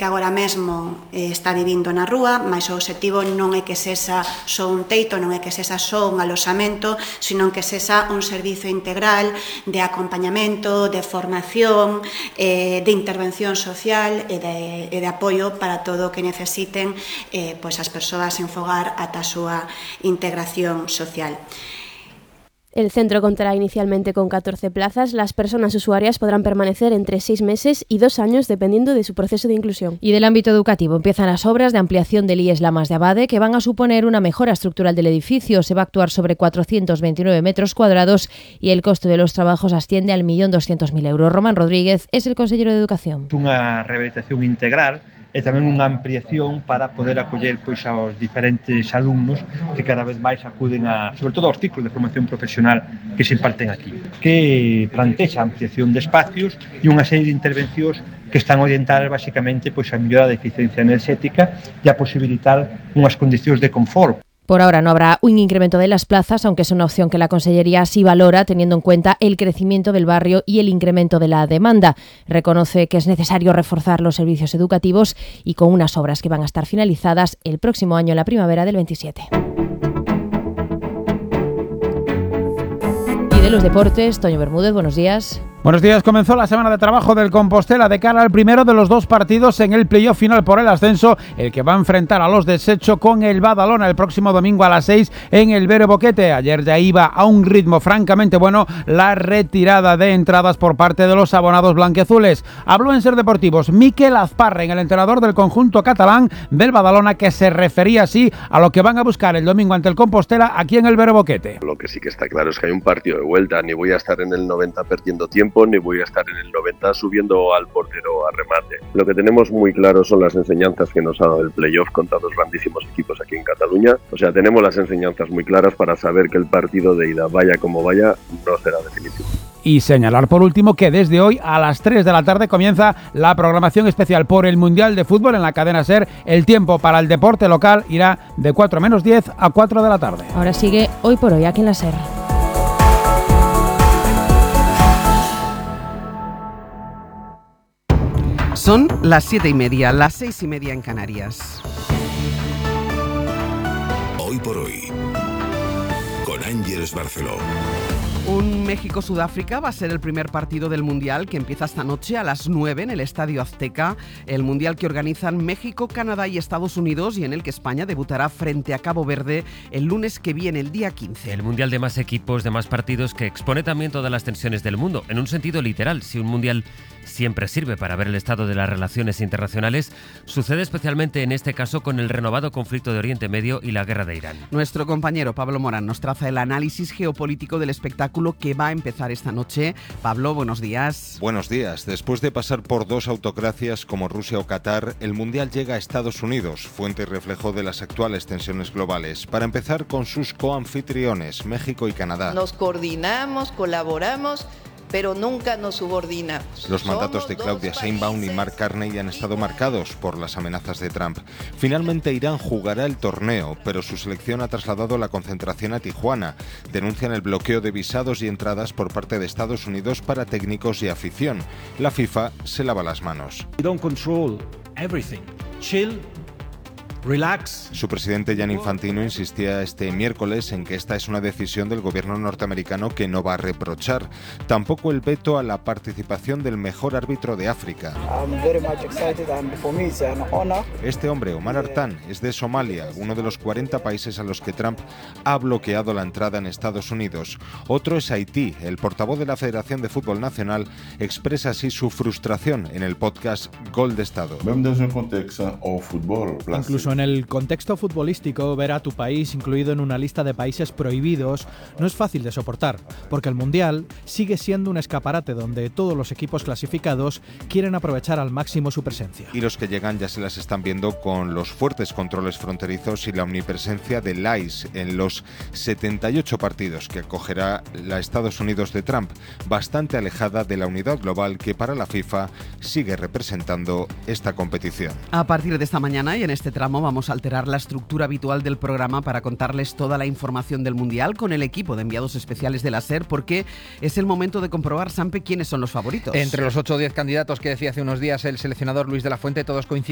que agora mesmo está vivindo na rúa, mas o obxectivo non é que sexa só un teito, non é que sexa só un aloxamento, sino que sexa un servizo integral de acompañamento, de formación, de intervención social e de apoio para todo o que necesiten pois as persoas en fogar ata a súa integración social. El centro contará inicialmente con 14 plazas. Las personas usuarias podrán permanecer entre 6 meses y 2 años dependiendo de su proceso de inclusión. Y del ámbito educativo empiezan las obras de ampliación del IES Lamas de Abade que van a suponer una mejora estructural del edificio. Se va a actuar sobre 429 metros cuadrados y el coste de los trabajos asciende al 1.200.000 euros. Román Rodríguez es el consellero de Educación. Unha rehabilitación integral e tamén unha ampliación para poder acoller pois aos diferentes alumnos que cada vez máis acuden sobre todo aos ciclos de formación profesional que se imparten aquí, que plantexa a ampliación de espacios e unha serie de intervencións que están orientadas basicamente pois a mellora da eficiencia enerxética e a posibilitar unhas condicións de confort. Por ahora no habrá un incremento de las plazas, aunque es una opción que la Consellería sí valora, teniendo en cuenta el crecimiento del barrio y el incremento de la demanda. Reconoce que es necesario reforzar los servicios educativos y con unas obras que van a estar finalizadas el próximo año, en la primavera del 27. Y de los deportes, Toño Bermúdez, buenos días. Buenos días. Comenzó la semana de trabajo del Compostela de cara al primero de los 2 partidos en el playoff final por el ascenso, el que va a enfrentar a los desechos con el Badalona el próximo domingo a las 6 en el Vero Boquete. Ayer ya iba a un ritmo francamente bueno la retirada de entradas por parte de los abonados blanquiazules. Habló en Ser Deportivos Miquel Azparren, el entrenador del conjunto catalán del Badalona, que se refería así a lo que van a buscar el domingo ante el Compostela aquí en el Vero Boquete. Lo que sí que está claro es que hay un partido de vuelta, ni voy a estar en el 90 perdiendo tiempo, ni voy a estar en el 90 subiendo al portero a remate. Lo que tenemos muy claro son las enseñanzas que nos ha dado el playoff contra dos grandísimos equipos aquí en Cataluña. O sea, tenemos las enseñanzas muy claras para saber que el partido de ida, vaya como vaya, no será definitivo. Y señalar por último que desde hoy a las 3 de la tarde comienza la programación especial por el Mundial de Fútbol en la cadena SER. El tiempo para el deporte local irá de 4 menos 10 a 4 de la tarde. Ahora sigue Hoy por Hoy aquí en la SER. Son las 7:30, las 6:30 en Canarias. Hoy por Hoy, con Ángeles Barceló. Un México-Sudáfrica va a ser el primer partido del Mundial que empieza esta noche a las 9 en el Estadio Azteca. El Mundial que organizan México, Canadá y Estados Unidos y en el que España debutará frente a Cabo Verde el lunes que viene, el día 15. El Mundial de más equipos, de más partidos, que expone también todas las tensiones del mundo. En un sentido literal, si un Mundial siempre sirve para ver el estado de las relaciones internacionales, sucede especialmente en este caso con el renovado conflicto de Oriente Medio y la guerra de Irán. Nuestro compañero Pablo Morán nos traza el análisis geopolítico del espectáculo que va a empezar esta noche. Pablo, buenos días. Buenos días. Después de pasar por 2 autocracias como Rusia o Qatar, el Mundial llega a Estados Unidos, fuente y reflejo de las actuales tensiones globales. Para empezar con sus coanfitriones, México y Canadá. Nos coordinamos, colaboramos, pero nunca nos subordinamos. Los mandatos de Claudia Sheinbaum y Mark Carney han estado marcados por las amenazas de Trump. Finalmente Irán jugará el torneo, pero su selección ha trasladado la concentración a Tijuana. Denuncian el bloqueo de visados y entradas por parte de Estados Unidos para técnicos y afición. La FIFA se lava las manos. Relax. Su presidente Gianni Infantino insistía este miércoles en que esta es una decisión del gobierno norteamericano que no va a reprochar. Tampoco el veto a la participación del mejor árbitro de África. Este hombre, Omar Artan, es de Somalia, uno de los 40 países a los que Trump ha bloqueado la entrada en Estados Unidos. Otro es Haití. El portavoz de la Federación de Fútbol Nacional expresa así su frustración en el podcast Gol de Estado. Incluso en el contexto futbolístico, ver a tu país incluido en una lista de países prohibidos no es fácil de soportar, porque el Mundial sigue siendo un escaparate donde todos los equipos clasificados quieren aprovechar al máximo su presencia. Y los que llegan ya se las están viendo con los fuertes controles fronterizos y la omnipresencia del ICE en los 78 partidos que acogerá la Estados Unidos de Trump, bastante alejada de la unidad global que para la FIFA sigue representando esta competición. A partir de esta mañana y en este tramo vamos a alterar la estructura habitual del programa para contarles toda la información del Mundial con el equipo de enviados especiales de la SER, porque es el momento de comprobar, Sampe, quiénes son los favoritos. Entre los 8 o 10 candidatos que decía hace unos días el seleccionador Luis de la Fuente, todos coinciden